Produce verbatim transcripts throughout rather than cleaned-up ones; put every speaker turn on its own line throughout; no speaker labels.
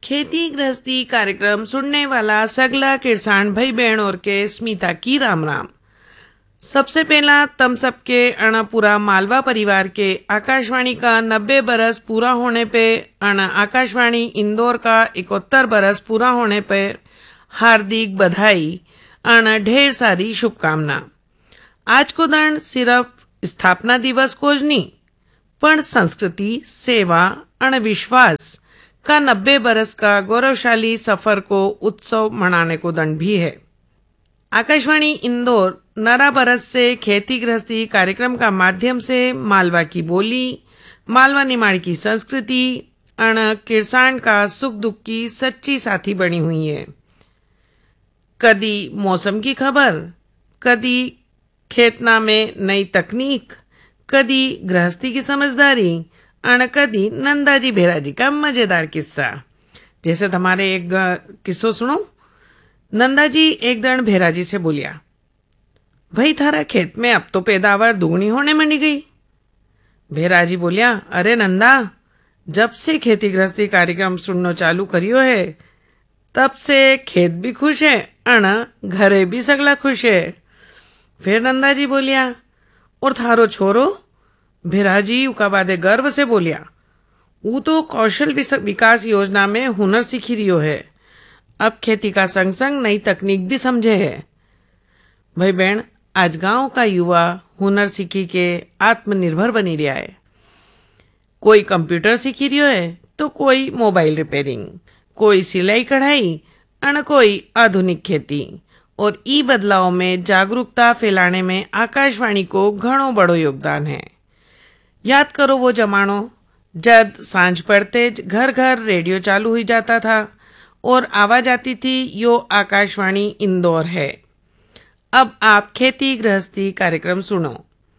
खेती गृहस्थी कार्यक्रम सुनने वाला सगला किसान भाई बहन और के स्मिता की राम राम। सबसे पहला तम सबके अण पूरा मालवा परिवार के आकाशवाणी का नब्बे बरस पूरा होने पे अण आकाशवाणी इंदौर का इकहत्तर बरस पूरा होने पे हार्दिक बधाई अण ढेर सारी शुभकामना। आज को दिन सिर्फ स्थापना दिवस को ज नहीं पण संस्कृति, सेवा अण विश्वास का नब्बे बरस का गौरवशाली सफर को उत्सव मनाने को दंड भी है। आकाशवाणी इंदौर नरा बरस से खेती गृहस्थी कार्यक्रम का माध्यम से मालवा की बोली, मालवा निमाड़ की संस्कृति अण किसान का सुख दुख की सच्ची साथी बनी हुई है। कदी मौसम की खबर, कदी खेतना में नई तकनीक, कदी गृहस्थी की समझदारी अण कदी नंदाजी भेराजी का मजेदार किस्सा। जैसे तुम्हारे एक किस्सो सुनो। नंदाजी एक दिन भेराजी से बोलिया, भाई थारा खेत में अब तो पैदावार दुगनी होने मंडी गई। भेराजी बोलिया, अरे नंदा, जब से खेती गृहस्थी कार्यक्रम सुननो चालू करियो है तब से खेत भी खुश है अण घरे भी सगला खुश है। फिर नंदाजी बोलिया, और थारो छोरो? भेराजी उका बादे गर्व से बोलिया, वो तो कौशल विकास योजना में हुनर सीखी रियो है, अब खेती का संग संग नई तकनीक भी समझे है। भाई बहन, आज गांव का युवा हुनर सीखी के आत्मनिर्भर बनी रहा है। कोई कंप्यूटर सीखी रियो है तो कोई मोबाइल रिपेयरिंग, कोई सिलाई कढ़ाई अण कोई आधुनिक खेती। और ई बदलाव में जागरूकता फैलाने में आकाशवाणी को घणो बड़ो योगदान है। याद करो वो जमानो जब सांझ पड़ते घर घर रेडियो चालू हो जाता था और आवाज आती थी, यो आकाशवाणी इंदौर है। अब आप खेती गृहस्थी कार्यक्रम सुनो।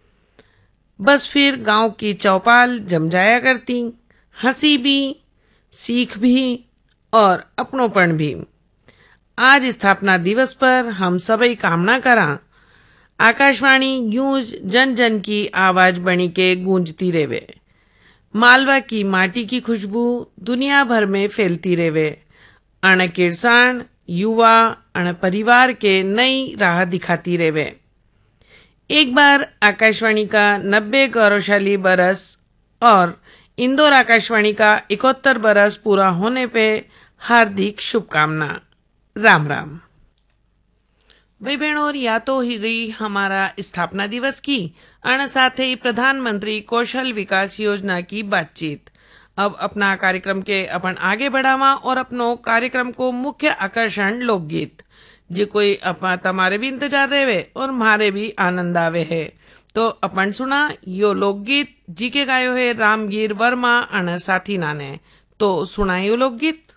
बस फिर गांव की चौपाल जम जाया करती, हंसी भी, सीख भी और अपनोपन भी। आज स्थापना दिवस पर हम सभी कामना करा आकाशवाणी यूं जन जन की आवाज बनी के गूंजती रेवे, मालवा की माटी की खुशबू दुनिया भर में फैलती रेवे, अण किसान युवा अण परिवार के नई राह दिखाती रेवे। एक बार आकाशवाणी का नब्बे गौरवशाली बरस और इंदौर आकाशवाणी का इकहत्तर बरस पूरा होने पे हार्दिक शुभकामना। राम राम। भाई बहनों, और या तो ही गई हमारा स्थापना दिवस की अण साथ ही प्रधानमंत्री कौशल विकास योजना की बातचीत। अब अपना कार्यक्रम के अपन आगे बढ़ावा और अपनो कार्यक्रम को मुख्य आकर्षण लोकगीत, जो कोई अपना तुम्हारे भी इंतजार रहे और मारे भी आनंद आवे है। तो अपन सुना यो लोकगीत जी के गायो है रामगीर वर्मा अण साथी नाने। तो सुना यो लोकगीत।